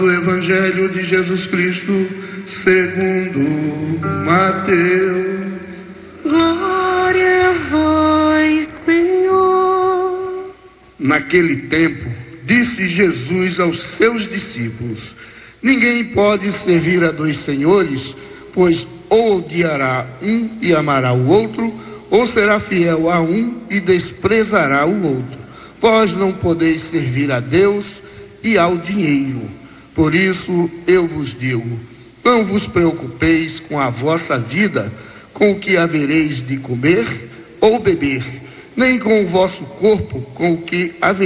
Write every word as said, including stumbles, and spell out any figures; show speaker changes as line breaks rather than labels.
O Evangelho de Jesus Cristo segundo Mateus.
Glória a vós, Senhor.
Naquele tempo, disse Jesus aos seus discípulos: ninguém pode servir a dois senhores, pois ou odiará um e amará o outro, ou será fiel a um e desprezará o outro. Vós não podeis servir a Deus e ao dinheiro. Por isso eu vos digo: não vos preocupeis com a vossa vida, com o que havereis de comer ou beber, nem com o vosso corpo, com o que havereis